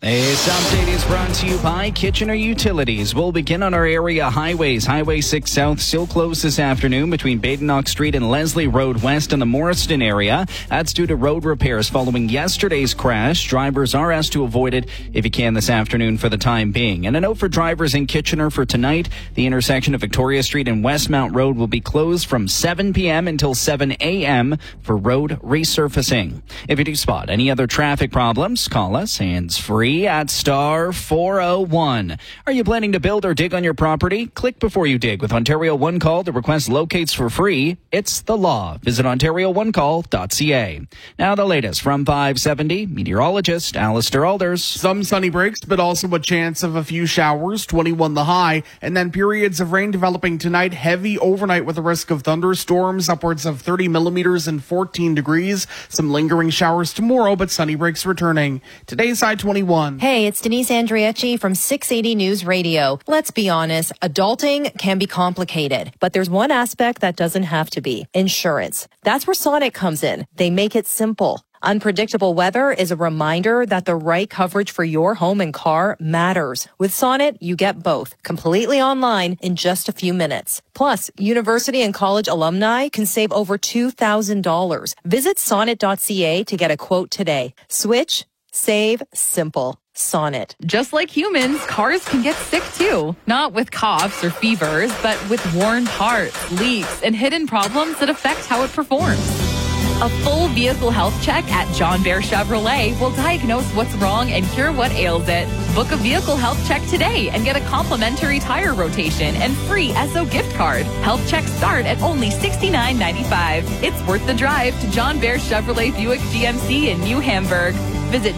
This update is brought to you by Kitchener Utilities. We'll begin on our area highways. Highway 6 South still closed this afternoon between Badenoch Street and Leslie Road West in the Morriston area. That's due to road repairs following yesterday's crash. Drivers are asked to avoid it if you can this afternoon for the time being. And a note for drivers in Kitchener for tonight. The intersection of Victoria Street and Westmount Road will be closed from 7 p.m. until 7 a.m. for road resurfacing. If you do spot any other traffic problems, call us hands-free at star 401. Are you planning to build or dig on your property? Click before you dig with Ontario One Call to request locates for free. It's the law. Visit OntarioOneCall.ca. Now the latest from 570, meteorologist Alistair Alders. Some sunny breaks, but also a chance of a few showers, 21 the high, and then periods of rain developing tonight, heavy overnight with a risk of thunderstorms, upwards of 30 millimeters and 14 degrees. Some lingering showers tomorrow, but sunny breaks returning. Today's high 21. Hey, it's Denise Andriecci from 680 News Radio. Let's be honest, adulting can be complicated, but there's one aspect that doesn't have to be: insurance. That's where Sonnet comes in. They make it simple. Unpredictable weather is a reminder that the right coverage for your home and car matters. With Sonnet, you get both completely online in just a few minutes. Plus, university and college alumni can save over $2,000. Visit sonnet.ca to get a quote today. Switch, save, simple. Sonnet. Just like humans, cars can get sick too. Not with coughs or fevers, but with worn parts, leaks, and hidden problems that affect how it performs. A full vehicle health check at John Bear Chevrolet will diagnose what's wrong and cure what ails it. Book a vehicle health check today and get a complimentary tire rotation and free Esso gift card. Health checks start at only $69.95. It's worth the drive to John Bear Chevrolet Buick GMC in New Hamburg. Visit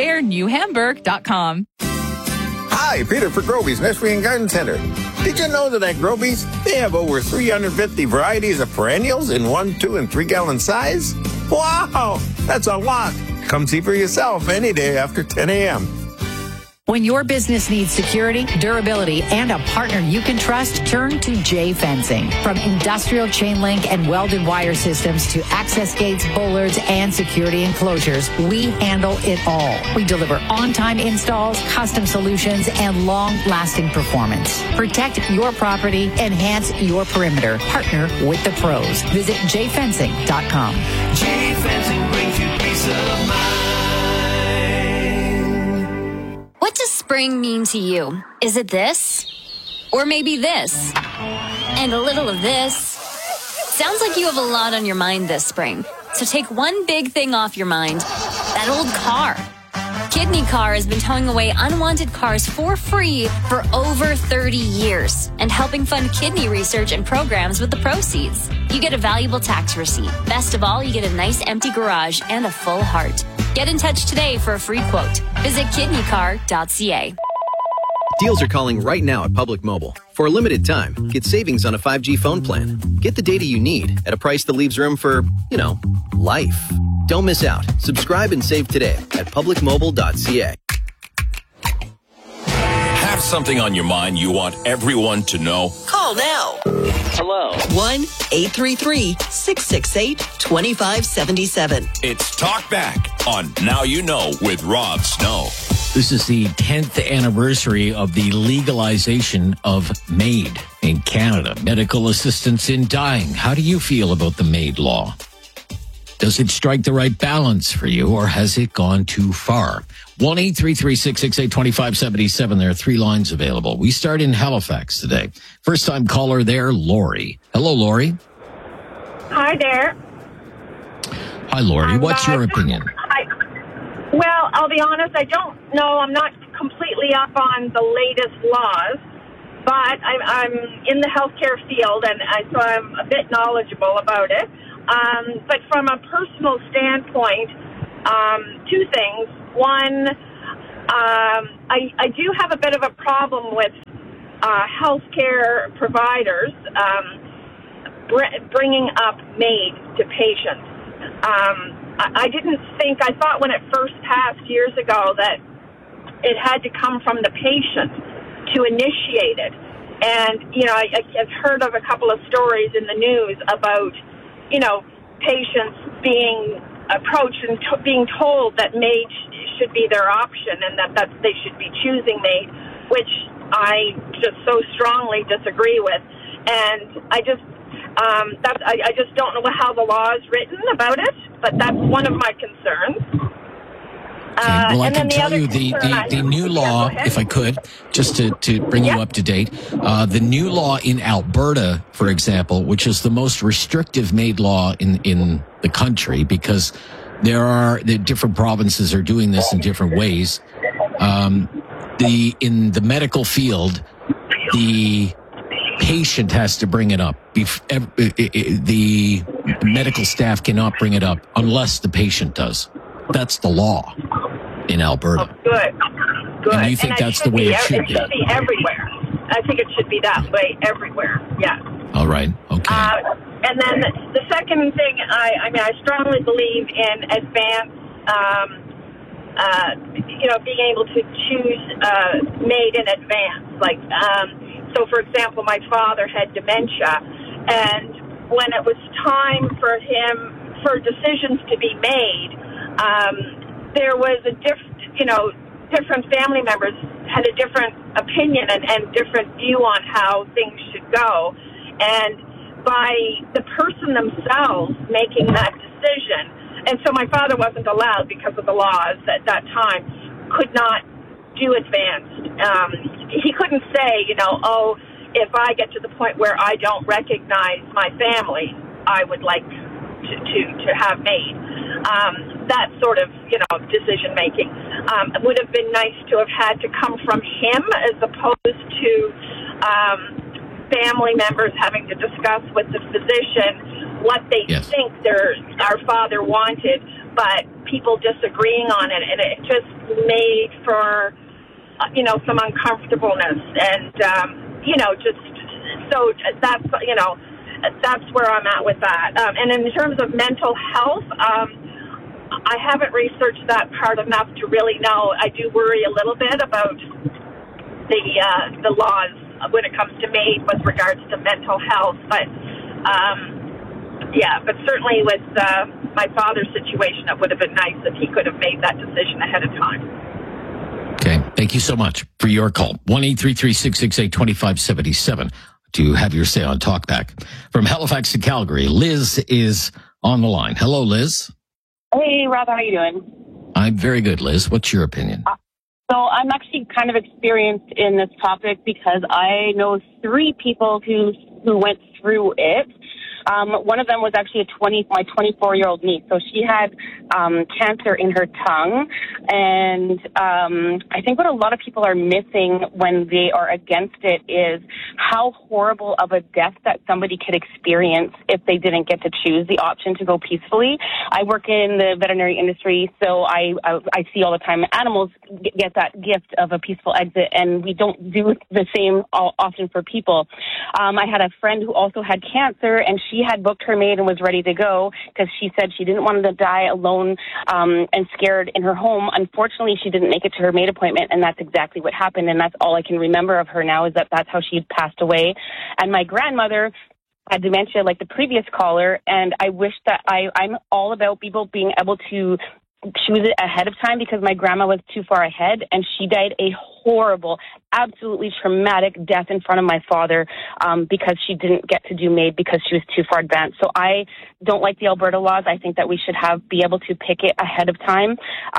johnbearnewhamburg.com. Hi, Peter for Groby's Nursery and Garden Center. Did you know that at Groby's, they have over 350 varieties of perennials in 1, 2, and 3 gallon size? Wow, that's a lot. Come see for yourself any day after 10 a.m. When your business needs security, durability, and a partner you can trust, turn to J Fencing. From industrial chain link and welded wire systems to access gates, bollards, and security enclosures, we handle it all. We deliver on-time installs, custom solutions, and long-lasting performance. Protect your property, enhance your perimeter. Partner with the pros. Visit jfencing.com. J Fencing brings you peace of mind. What does spring mean to you? Is it this? Or maybe this? And a little of this? Sounds like you have a lot on your mind this spring. So take one big thing off your mind. That old car. Kidney Car has been towing away unwanted cars for free for over 30 years and helping fund kidney research and programs with the proceeds. You get a valuable tax receipt. Best of all, you get a nice empty garage and a full heart. Get in touch today for a free quote. Visit kidneycar.ca. Deals are calling right now at Public Mobile. For a limited time, get savings on a 5G phone plan. Get the data you need at a price that leaves room for, life. Don't miss out. Subscribe and save today at publicmobile.ca. Have something on your mind you want everyone to know? Call now. Hello. 1-833-668-2577. It's Talk Back on Now You Know with Rob Snow. This is the 10th anniversary of the legalization of MAID in Canada. Medical assistance in dying. How do you feel about the MAID law? Does it strike the right balance for you, or has it gone too far? 1-833-668-2577. There are 3 lines available. We start in Halifax today. First-time caller there, Lori. Hello, Lori. Hi there. Hi, Lori. What's your opinion? Well, I'll be honest, I don't know. I'm not completely up on the latest laws, but I'm in the healthcare field, and so I'm a bit knowledgeable about it. But from a personal standpoint, 2 things. One, I do have a bit of a problem with healthcare providers bringing up MAID to patients. I thought when it first passed years ago that it had to come from the patient to initiate it. And, I've heard of a couple of stories in the news about, patients being approached and being told that MAID should be their option, and that they should be choosing MAID, which I just so strongly disagree with. And I just don't know how the law is written about it, but that's one of my concerns. Well, I can tell you the new law, if I could, just to bring you up to date, the new law in Alberta, for example, which is the most restrictive MAID law in the country, because the different provinces are doing this in different ways. In the medical field, the patient has to bring it up. The medical staff cannot bring it up unless the patient does. That's the law in Alberta. Oh, good. And you think that's the way it should be? It should be everywhere. I think it should be that way everywhere. Yeah. All right. Okay. And then the second thing, I strongly believe in advance, being able to choose MAID in advance. Like, so for example, my father had dementia, and when it was time for decisions to be made, there was different family members had a different opinion and different view on how things should go. And by the person themselves making that decision, and so my father wasn't allowed, because of the laws at that time, could not do advanced. He couldn't say, if I get to the point where I don't recognize my family, I would like to have MAID. That sort of, decision making would have been nice to have had to come from him, as opposed to family members having to discuss with the physician what they think our father wanted, but people disagreeing on it, and it just made for some uncomfortableness, and so that's where I'm at with that. And in terms of mental health, I haven't researched that part enough to really know. I do worry a little bit about the laws when it comes to MAID with regards to mental health, but but certainly with my father's situation, it would have been nice if he could have made that decision ahead of time. Okay, thank you so much for your call. 1-833-668-2577 to have your say on Talkback. From Halifax to Calgary, Liz is on the line. Hello, Liz. Hey, Rob, how are you doing? I'm very good, Liz. What's your opinion? So I'm actually kind of experienced in this topic because I know 3 people who went through it. One of them was actually my 24-year-old niece. So she had cancer in her tongue. And I think what a lot of people are missing when they are against it is how horrible of a death that somebody could experience if they didn't get to choose the option to go peacefully. I work in the veterinary industry, so I see all the time animals get that gift of a peaceful exit, and we don't do the same often for people. I had a friend who also had cancer, and she had booked her MAID and was ready to go because she said she didn't want to die alone and scared in her home. Unfortunately, she didn't make it to her MAID appointment, and that's exactly what happened, and that's all I can remember of her now is that's how she passed away. And my grandmother had dementia like the previous caller, and I wish that I'm all about people being able to choose it ahead of time because my grandma was too far ahead and she died a horrible, absolutely traumatic death in front of my father because she didn't get to do MAID because she was too far advanced. So I don't like the Alberta laws. I think that we should be able to pick it ahead of time.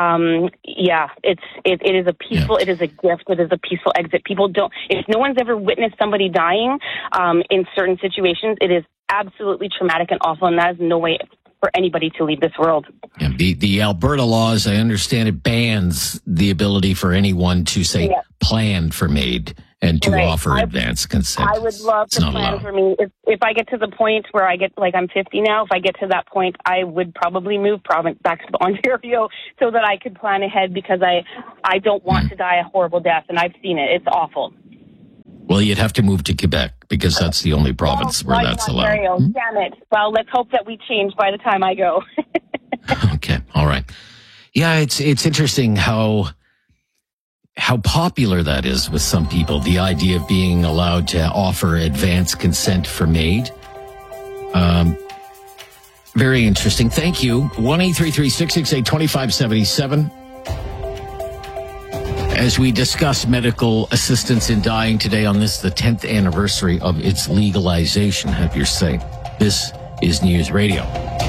It is a peaceful, it is a gift, it is a peaceful exit. People don't, if no one's ever witnessed somebody dying in certain situations, it is absolutely traumatic and awful, and that is no way for anybody to leave this world. Yeah, the Alberta laws, I understand it bans the ability for anyone to say plan for MAID and to offer advance consent. I would love to plan for me. If I get to the point where I get, like I'm 50 now, if I get to that point, I would probably move back to Ontario so that I could plan ahead because I don't want to die a horrible death, and I've seen it. It's awful. Well, you'd have to move to Quebec because that's the only province where that's allowed. Ontario. Damn it. Well, let's hope that we change by the time I go. Okay. All right. Yeah, it's interesting how popular that is with some people, the idea of being allowed to offer advance consent for MAID. Very interesting. Thank you. 1-833-668-2577. as we discuss medical assistance in dying today on this, the 10th anniversary of its legalization. Have your say. This is News Radio.